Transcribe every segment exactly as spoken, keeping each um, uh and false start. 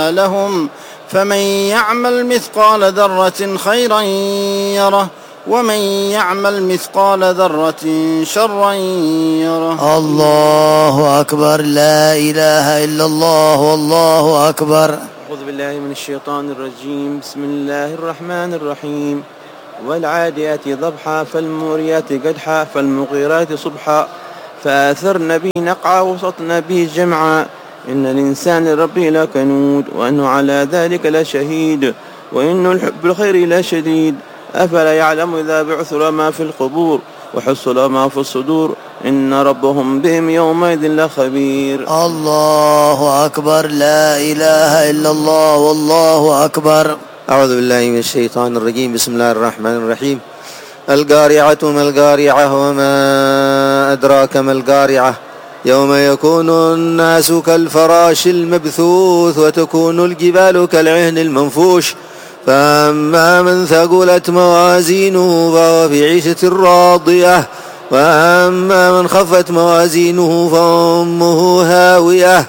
لهم فمن يعمل مثقال ذرة خيرا يره ومن يعمل مثقال ذرة شرا يره. الله أكبر. لا إله إلا الله والله أكبر. أعوذ بالله من الشيطان الرجيم. بسم الله الرحمن الرحيم. والعاديات ضبحا فالموريات قدحا فالمغيرات صبحا فآثرن به نقعا وسطن به جمعا إن الإنسان لربه لكنود وأنه على ذلك لشهيد وإنه الحب الخير لشديد أفلا يعلم إذا بعثر ما في القبور وحصل ما في الصدور إن ربهم بهم يومئذ لخبير. الله أكبر. لا إله إلا الله والله أكبر. أعوذ بالله من الشيطان الرجيم. بسم الله الرحمن الرحيم. القارعة ما القارعة وما أدراك ما القارعة يوم يكون الناس كالفراش المبثوث وتكون الجبال كالعهن المنفوش فأما من ثقلت موازينه فهو في عيشة راضية وأما من خفت موازينه فأمه هاوية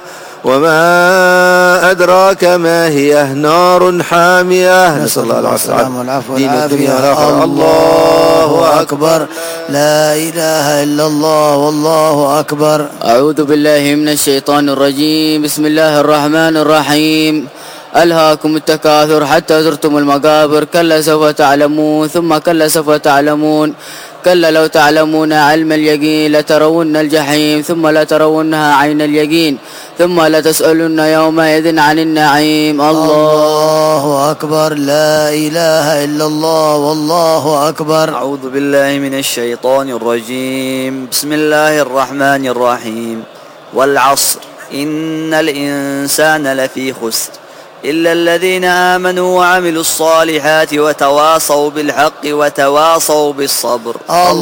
وما أدراك ما هي نار حامية. نسأل الله العافية والعافية. الله أكبر. لا إله إلا الله والله أكبر. أعوذ بالله من الشيطان الرجيم. بسم الله الرحمن الرحيم. ألهاكم التكاثر حتى زرتم المقابر كلا سوف تعلمون ثم كلا سوف تعلمون كلا لو تعلمون علم اليقين لترون الجحيم ثم لترونها عين اليقين ثم لتسألن يومئذ عن النعيم. الله أكبر. لا إله إلا الله والله أكبر. أعوذ بالله من الشيطان الرجيم. بسم الله الرحمن الرحيم. والعصر إن الإنسان لفي خسر إلا الذين آمنوا وعملوا الصالحات وتواصوا بالحق وتواصوا بالصبر.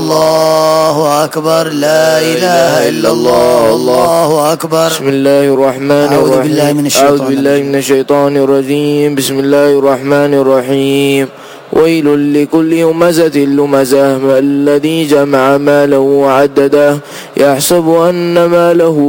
الله أكبر. لا إله إلا الله والله أكبر. بسم الله الرحمن الرحيم. أعوذ بالله من الشيطان, أعوذ بالله من الشيطان الرجيم. بسم الله الرحمن الرحيم. ويل لكل همزة لمزة الذي جمع ماله وعدده يحسب أن ماله